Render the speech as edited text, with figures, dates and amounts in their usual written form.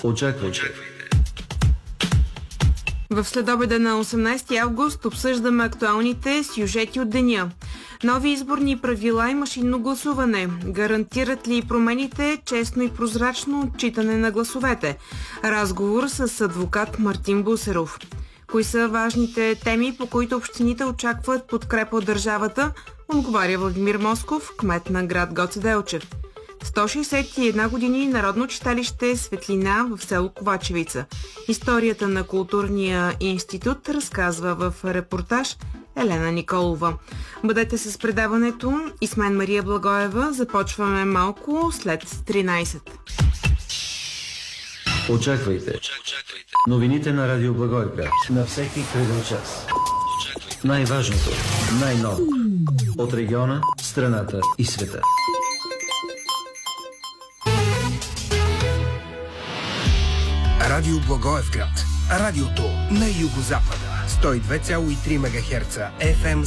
Очаквайте. В следобеда на 18 август обсъждаме актуалните сюжети от деня. Нови изборни правила и машинно гласуване. Гарантират ли промените честно и прозрачно отчитане на гласовете? Разговор с адвокат Мартин Бусеров. Кои са важните теми, по които общините очакват подкрепа от държавата? Отговаря Владимир Москов, кмет на град Гоце Делчев. 161 години Народно читалище Светлина в село Ковачевица. Историята на културния институт разказва в репортаж Елена Николова. Бъдете с предаването и с мен Мария Благоева. Започваме малко след 13. Очаквайте. Новините на Радио Благоевград. На всеки кръгъл час. Най-важното, най-ново. От региона, страната и света. Радио Благоевград. Радиото на югозапада. 102,3 МГц FM